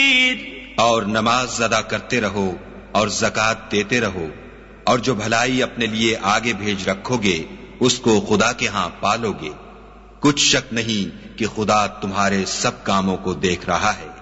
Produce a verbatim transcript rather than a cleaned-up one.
और नमाज अदा करते रहो और ज़कात देते रहो, और जो भलाई अपने लिए आगे भेज रखोगे उसको खुदा के हां पालोगे। कुछ शक नहीं कि खुदा तुम्हारे सब कामों को देख रहा है।